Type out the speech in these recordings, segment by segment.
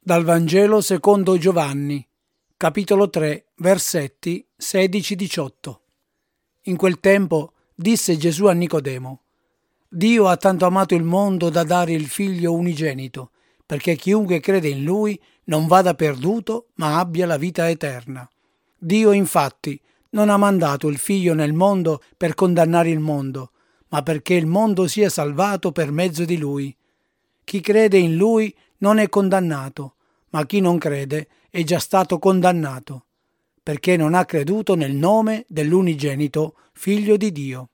Dal Vangelo secondo Giovanni, capitolo 3, versetti 16-18. In quel tempo disse Gesù a Nicodemo: Dio ha tanto amato il mondo da dare il Figlio unigenito, perché chiunque crede in Lui non vada perduto, ma abbia la vita eterna. Dio infatti non ha mandato il Figlio nel mondo per condannare il mondo, ma perché il mondo sia salvato per mezzo di Lui. Chi crede in Lui non è condannato, ma chi non crede è già stato condannato, perché non ha creduto nel nome dell'unigenito Figlio di Dio.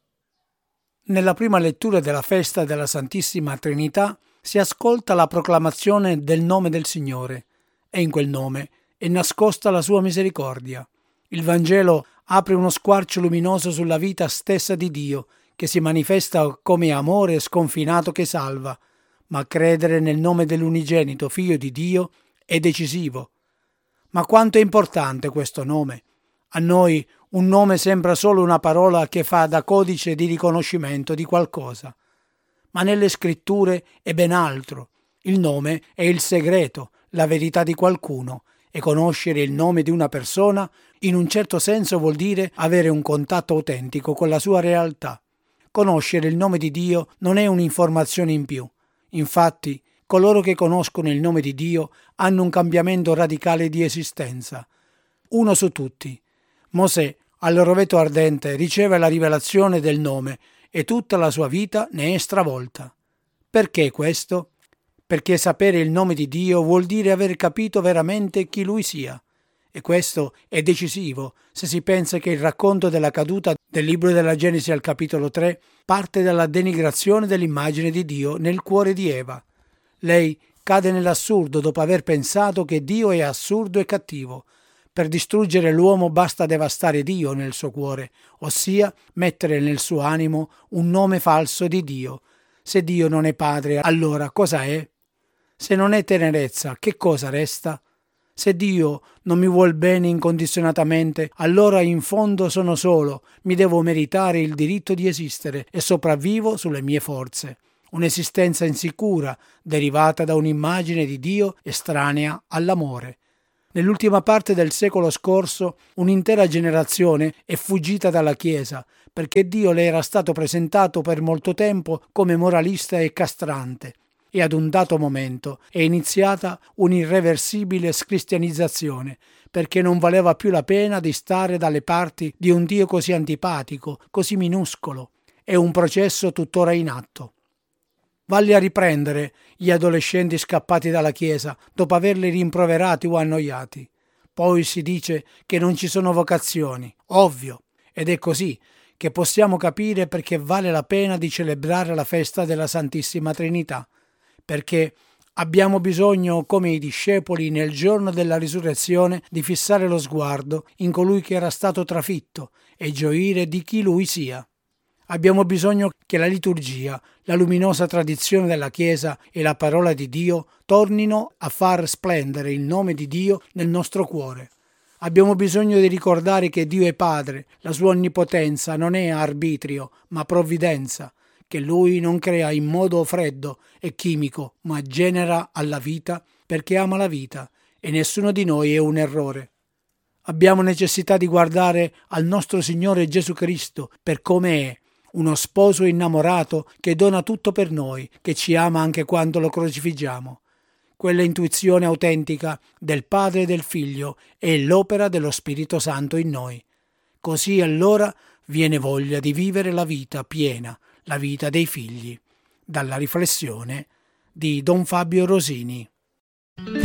Nella prima lettura della festa della Santissima Trinità si ascolta la proclamazione del nome del Signore, e in quel nome è nascosta la sua misericordia. Il Vangelo apre uno squarcio luminoso sulla vita stessa di Dio, che si manifesta come amore sconfinato che salva, ma credere nel nome dell'unigenito Figlio di Dio è decisivo. Ma quanto è importante questo nome? A noi un nome sembra solo una parola che fa da codice di riconoscimento di qualcosa. Ma nelle scritture è ben altro. Il nome è il segreto, la verità di qualcuno, e conoscere il nome di una persona in un certo senso vuol dire avere un contatto autentico con la sua realtà. Conoscere il nome di Dio non è un'informazione in più. Infatti, coloro che conoscono il nome di Dio hanno un cambiamento radicale di esistenza. Uno su tutti. Mosè, al roveto ardente, riceve la rivelazione del nome e tutta la sua vita ne è stravolta. Perché questo? Perché sapere il nome di Dio vuol dire aver capito veramente chi Lui sia. E questo è decisivo se si pensa che il racconto della caduta del libro della Genesi al capitolo 3 parte dalla denigrazione dell'immagine di Dio nel cuore di Eva. Lei cade nell'assurdo dopo aver pensato che Dio è assurdo e cattivo. Per distruggere l'uomo basta devastare Dio nel suo cuore, ossia mettere nel suo animo un nome falso di Dio. Se Dio non è padre, allora cosa è? Se non è tenerezza, che cosa resta? Se Dio non mi vuol bene incondizionatamente, allora in fondo sono solo, mi devo meritare il diritto di esistere e sopravvivo sulle mie forze. Un'esistenza insicura, derivata da un'immagine di Dio estranea all'amore. Nell'ultima parte del secolo scorso, un'intera generazione è fuggita dalla Chiesa, perché Dio le era stato presentato per molto tempo come moralista e castrante. E ad un dato momento è iniziata un'irreversibile scristianizzazione, perché non valeva più la pena di stare dalle parti di un Dio così antipatico, così minuscolo. È un processo tuttora in atto. Valli a riprendere gli adolescenti scappati dalla Chiesa dopo averli rimproverati o annoiati. Poi si dice che non ci sono vocazioni. Ovvio. Ed è così che possiamo capire perché vale la pena di celebrare la festa della Santissima Trinità. Perché abbiamo bisogno, come i discepoli nel giorno della risurrezione, di fissare lo sguardo in colui che era stato trafitto e gioire di chi lui sia. Abbiamo bisogno che la liturgia, la luminosa tradizione della Chiesa e la parola di Dio tornino a far splendere il nome di Dio nel nostro cuore. Abbiamo bisogno di ricordare che Dio è Padre, la sua onnipotenza non è arbitrio, ma provvidenza, che Lui non crea in modo freddo e chimico, ma genera alla vita perché ama la vita e nessuno di noi è un errore. Abbiamo necessità di guardare al nostro Signore Gesù Cristo per come è, uno sposo innamorato che dona tutto per noi, che ci ama anche quando lo crocifiggiamo. Quella intuizione autentica del Padre e del Figlio è l'opera dello Spirito Santo in noi. Così allora viene voglia di vivere la vita piena, la vita dei figli. Dalla riflessione di Don Fabio Rosini.